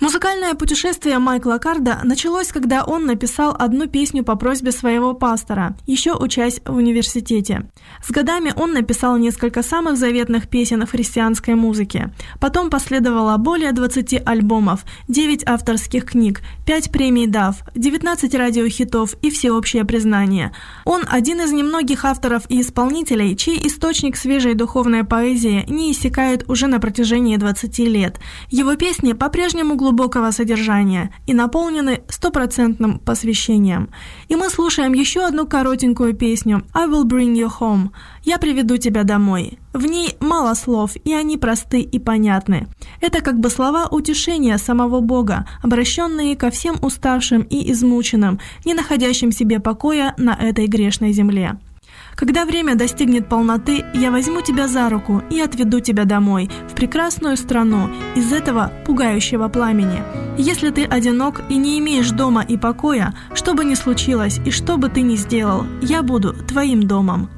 Музыкальное путешествие Майкла Карда началось, когда он написал одну песню по просьбе своего пастора, еще учась в университете. С годами он написал несколько самых заветных песен в христианской музыке. Потом последовало более 20 альбомов, 9 авторских книг, 5 премий DAF, 19 радиохитов и всеобщее признание. Он один из немногих авторов и исполнителей, чей источник свежей духовной поэзии не иссякает уже на протяжении 20 лет. Его песни по-прежнему глубокого содержания и наполнены стопроцентным посвящением. И мы слушаем еще одну коротенькую песню «I will bring you home» – «Я приведу тебя домой». В ней мало слов, и они просты и понятны. Это как бы слова утешения самого Бога, обращенные ко всем уставшим и измученным, не находящим себе покоя на этой грешной земле. Когда время достигнет полноты, я возьму тебя за руку и отведу тебя домой, в прекрасную страну, из этого пугающего пламени. Если ты одинок и не имеешь дома и покоя, что бы ни случилось и что бы ты ни сделал, я буду твоим домом.